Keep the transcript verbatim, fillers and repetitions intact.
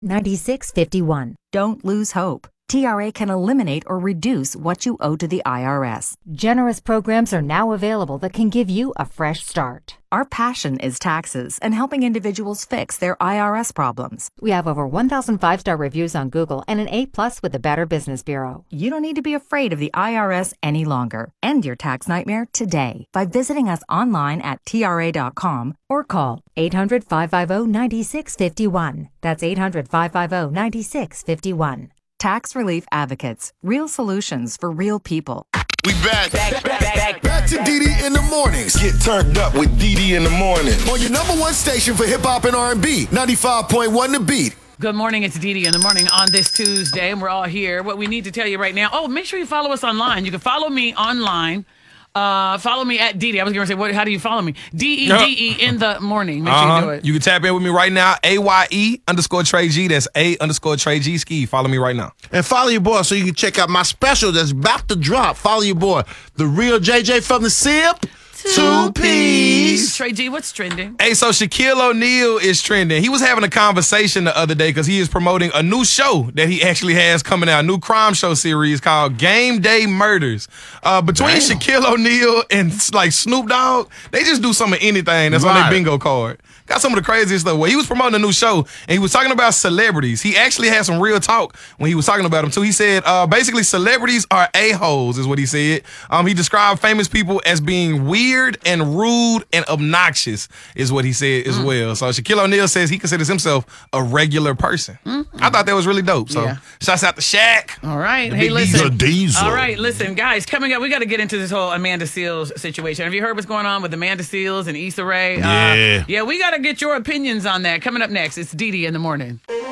ninety-six fifty-one. Don't lose hope. T R A can eliminate or reduce what you owe to the I R S. Generous programs are now available that can give you a fresh start. Our passion is taxes and helping individuals fix their I R S problems. We have over one thousand five-star reviews on Google and an A plus with the Better Business Bureau. You don't need to be afraid of the I R S any longer. End your tax nightmare today by visiting us online at T R A dot com or call eight hundred, five five zero, nine six five one. That's eight hundred, five five zero, nine six five one. Tax Relief Advocates. Real solutions for real people. We back. Back, back, back, back to D D in the mornings. Get turned up with D D in the morning. On your number one station for hip hop and R and B, ninety-five point one The Beat. Good morning. It's Dee Dee in the morning on this Tuesday, and we're all here. What we need to tell you right now. Oh, make sure you follow us online. You can follow me online. Uh, follow me at Dee Dee. I was going to say, what? How do you follow me? D E D E in the morning. Make uh-huh. sure you do it. You can tap in with me right now. A Y E underscore Trey G. That's A underscore Trey G Ski. Follow me right now. And follow your boy so you can check out my special that's about to drop. Follow your boy, the real J J from the Sip. Two Piece. Trey G, what's trending? Hey, so Shaquille O'Neal is trending. He was having a conversation the other day because he is promoting a new show that he actually has coming out, a new crime show series called Game Day Murders. Uh, between Damn. Shaquille O'Neal and like Snoop Dogg, they just do some of anything that's right on their bingo card. Got some of the craziest stuff. Well, he was promoting a new show, and he was talking about celebrities. He actually had some real talk when he was talking about them, too. He said, uh, basically, celebrities are a-holes, is what he said. Um, he described famous people as being weird and rude and obnoxious, is what he said as mm. well. So Shaquille O'Neal says he considers himself a regular person. Mm-hmm. I thought that was really dope. So yeah. Shouts out to Shaq. All right. Hey, listen. Diesel. All right, listen, guys, coming up, we got to get into this whole Amanda Seales situation. Have you heard what's going on with Amanda Seales and Issa Rae? Yeah. Uh, yeah, we got to get your opinions on that. Coming up next, it's Dee Dee in the morning.